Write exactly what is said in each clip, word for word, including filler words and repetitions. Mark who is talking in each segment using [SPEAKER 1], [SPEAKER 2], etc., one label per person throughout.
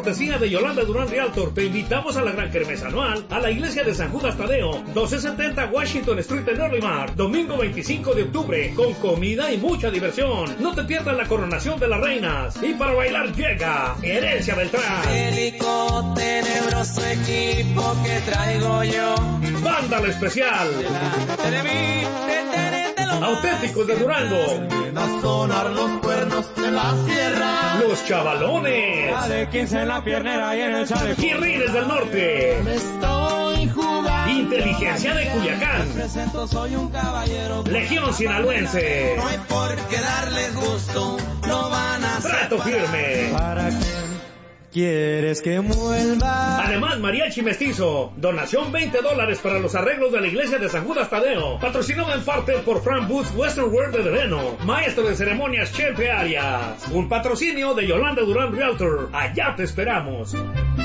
[SPEAKER 1] cortesía de Yolanda Durán Realtor, te invitamos a la gran kermés anual a la iglesia de San Judas Tadeo, doce setenta Washington Street en Early Mart, domingo veinticinco de octubre, con comida y mucha diversión. No te pierdas la coronación de las reinas. Y para bailar llega Herencia Beltrán.
[SPEAKER 2] Angélico, tenebroso equipo que traigo yo.
[SPEAKER 1] Banda La Especial. Auténticos de Durango.
[SPEAKER 3] A sonar los cuernos de la sierra.
[SPEAKER 1] Los Chavalones.
[SPEAKER 2] La de quince en la piernera y en el chaleco.
[SPEAKER 1] Guerrines del Norte.
[SPEAKER 3] Me estoy jugando.
[SPEAKER 1] Inteligencia de Culiacán.
[SPEAKER 2] Presento, soy un caballero.
[SPEAKER 1] Legión Sinaloense.
[SPEAKER 2] No hay por qué darles gusto, no van a
[SPEAKER 1] Trato Firme.
[SPEAKER 2] ¿Para quién quieres que vuelva?
[SPEAKER 1] Alemán Mariachi Mestizo. Donación veinte dólares para los arreglos de la iglesia de San Judas Tadeo. Patrocinado en parte por Frank Booth Western World de Deleno. Maestro de ceremonias Chepe Arias. Un patrocinio de Yolanda Durán Realtor. Allá te esperamos.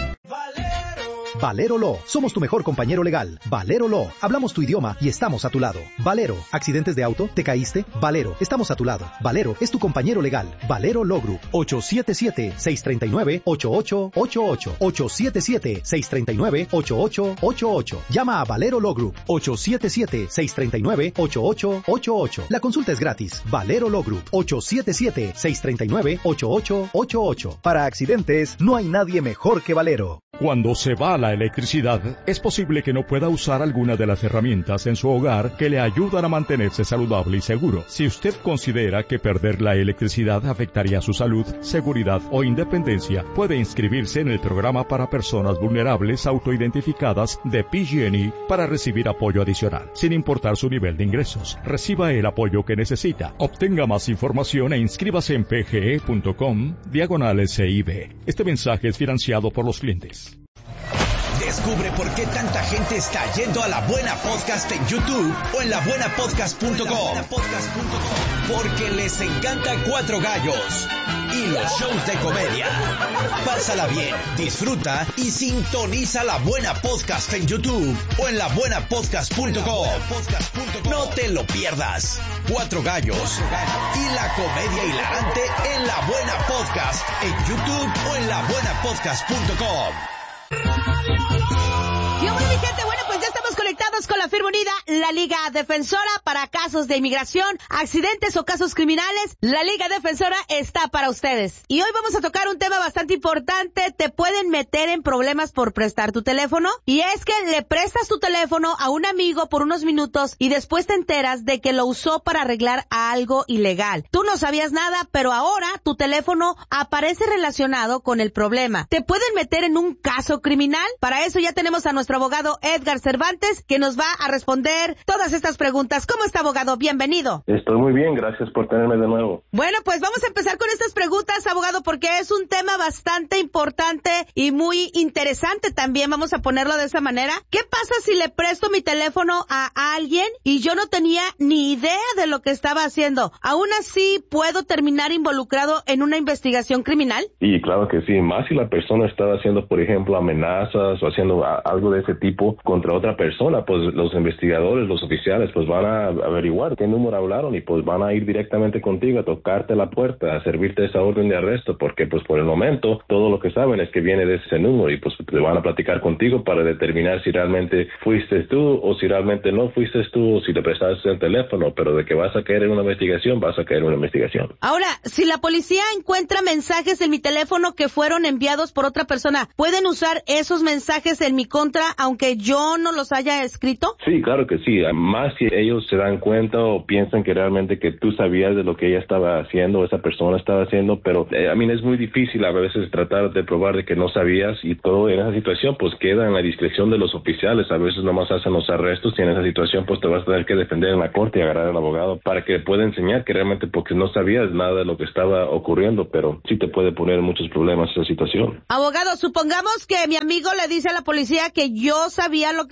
[SPEAKER 4] Valero Law. Somos tu mejor compañero legal. Valero Law. Hablamos tu idioma y estamos a tu lado. Valero. ¿Accidentes de auto? ¿Te caíste? Valero. Estamos a tu lado. Valero es tu compañero legal. Valero Law Group. ocho siete siete, seis tres nueve, ocho ocho ocho ocho. ocho siete siete, seis tres nueve, ocho ocho ocho ocho. Llama a Valero Law Group. ocho siete siete, seis tres nueve, ocho ocho ocho ocho. La consulta es gratis. Valero Law Group. ocho siete siete, seis tres nueve, ocho ocho ocho ocho. Para accidentes, no hay nadie mejor que Valero.
[SPEAKER 5] Cuando se va la electricidad, es posible que no pueda usar alguna de las herramientas en su hogar que le ayudan a mantenerse saludable y seguro. Si usted considera que perder la electricidad afectaría su salud, seguridad o independencia, puede inscribirse en el programa para personas vulnerables autoidentificadas de P G and E para recibir apoyo adicional, sin importar su nivel de ingresos. Reciba el apoyo que necesita. Obtenga más información e inscríbase en pge.com diagonal S I B. Este mensaje es financiado por los clientes.
[SPEAKER 6] Descubre por qué tanta gente está yendo a La Buena Podcast en YouTube o en la buena podcast punto com. Porque les encanta Cuatro Gallos y los shows de comedia. Pásala bien, disfruta y sintoniza La Buena Podcast en YouTube o en la buena podcast punto com. No te lo pierdas. Cuatro Gallos y la comedia hilarante en La Buena Podcast en YouTube o en la buena podcast punto com.
[SPEAKER 7] Y bueno, mi gente, bueno, pues ya estamos conectados con la firma unida, la Liga Defensora para casos de inmigración, accidentes o casos criminales. La Liga Defensora está para ustedes. Y hoy vamos a tocar un tema bastante importante. Te pueden meter en problemas por prestar tu teléfono. Y es que le prestas tu teléfono a un amigo por unos minutos y después te enteras de que lo usó para arreglar algo ilegal. Tú no sabías nada, pero ahora tu teléfono aparece relacionado con el problema. ¿Te pueden meter en un caso criminal? Para eso ya tenemos a nuestro abogado Edgar Cervantes, que nos va a responder todas estas preguntas. ¿Cómo está, abogado? Bienvenido.
[SPEAKER 8] Estoy muy bien, gracias por tenerme de nuevo.
[SPEAKER 7] Bueno, pues vamos a empezar con estas preguntas, abogado, porque es un tema bastante importante y muy interesante también, vamos a ponerlo de esa manera. ¿Qué pasa si le presto mi teléfono a alguien y yo no tenía ni idea de lo que estaba haciendo? ¿Aún así puedo terminar involucrado en una investigación criminal?
[SPEAKER 8] Y claro que sí, más si la persona estaba haciendo, por ejemplo, amenazas o haciendo a, algo de ese tipo contra otra persona, pues los investigadores, los oficiales, pues van a averiguar qué número hablaron y pues van a ir directamente contigo a tocarte la puerta, a servirte esa orden de arresto, porque pues por el momento todo lo que saben es que viene de ese número y pues te van a platicar contigo para determinar si realmente fuiste tú o si realmente no fuiste tú o si le prestaste el teléfono, pero de que vas a caer en una investigación, vas a caer en una investigación.
[SPEAKER 7] Ahora, si la policía encuentra mensajes en mi teléfono que fueron enviados por otra persona, ¿pueden usar esos mensajes en mi contra aunque yo no los haya escrito?
[SPEAKER 8] Sí, claro que sí. Más si ellos se dan cuenta o piensan que realmente que tú sabías de lo que ella estaba haciendo o esa persona estaba haciendo, pero eh, a mí es muy difícil a veces tratar de probar de que no sabías y todo en esa situación pues queda en la discreción de los oficiales. A veces nomás hacen los arrestos y en esa situación pues te vas a tener que defender en la corte y agarrar al abogado para que pueda enseñar que realmente porque no sabías nada de lo que estaba ocurriendo, pero sí te puede poner muchos problemas esa situación.
[SPEAKER 7] Abogado, supongamos que mi amigo le dice a la policía que yo sabía lo que estaba haciendo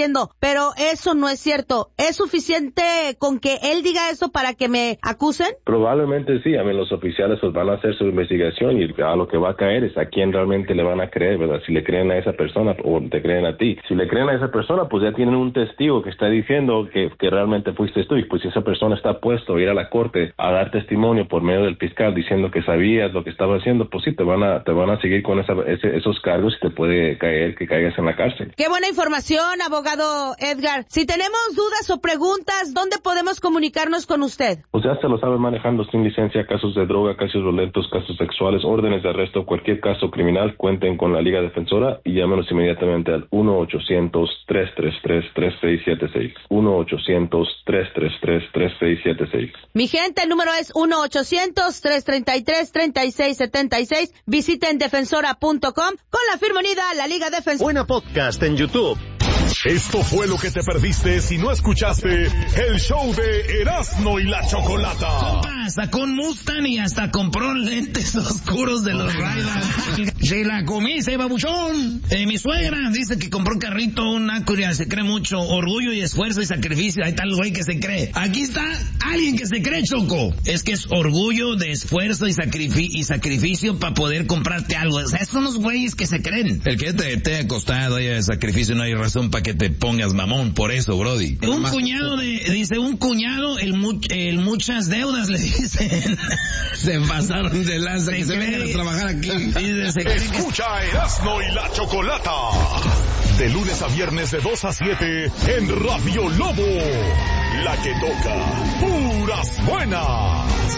[SPEAKER 7] diciendo, pero eso no es cierto. ¿Es suficiente con que él diga eso para que me acusen?
[SPEAKER 8] Probablemente sí. A mí los oficiales pues van a hacer su investigación y a lo que va a caer es a quién realmente le van a creer, ¿verdad? Si le creen a esa persona o te creen a ti. Si le creen a esa persona, pues ya tienen un testigo que está diciendo que, que realmente fuiste tú. Y pues si esa persona está puesto a ir a la corte a dar testimonio por medio del fiscal diciendo que sabías lo que estaba haciendo, pues sí, te van a, te van a seguir con esa, ese, esos cargos y te puede caer que caigas en la cárcel.
[SPEAKER 7] Qué buena información, abogado Edgar. Si tenemos dudas o preguntas, ¿dónde podemos comunicarnos con usted?
[SPEAKER 8] Pues ya se lo sabe manejando sin licencia, casos de droga, casos violentos, casos sexuales, órdenes de arresto, cualquier caso criminal, cuenten con la Liga Defensora y llámenos inmediatamente al uno ochocientos, tres tres tres, tres seis siete seis. uno ochocientos, tres tres tres, tres seis siete seis.
[SPEAKER 7] Mi gente, el número es uno ochocientos, tres tres tres, tres seis siete seis. Visiten defensora punto com con la firma unida la Liga Defensora.
[SPEAKER 9] Buena podcast en YouTube.
[SPEAKER 10] Esto fue lo que te perdiste si no escuchaste el show de Erasmo y la Chocolata.
[SPEAKER 11] Compa, sacó un Mustang y hasta compró lentes oscuros de los Ray-Ban. Se la comí, se babuchón. Eh, mi suegra dice que compró un carrito, un Acura, se cree mucho. Orgullo y esfuerzo y sacrificio. Ahí está el güey que se cree. Aquí está alguien que se cree, Choco. Es que es orgullo de esfuerzo y, sacrifi- y sacrificio para poder comprarte algo. O sea, son los güeyes que se creen. El que te, te ha costado haya sacrificio, no hay razón para que te pongas mamón por eso, brody. Un cuñado de, dice, un cuñado, el, mu, el muchas deudas le dicen. Se pasaron de lanza que se vengan a trabajar aquí. Dice, se
[SPEAKER 10] Escucha Erasmo y la Chocolata. De lunes a viernes de dos a siete en Radio Lobo. La que toca puras buenas.